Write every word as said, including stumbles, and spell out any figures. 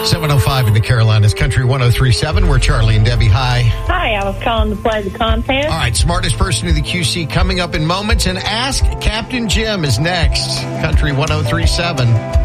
seven oh five in the Carolinas, Country one oh three point seven. We're Charlie and Debbie. Hi. Hi, I was calling to play the contest. All right, smartest person in the Q C coming up in moments, and Ask Captain Jim is next. Country one oh three point seven.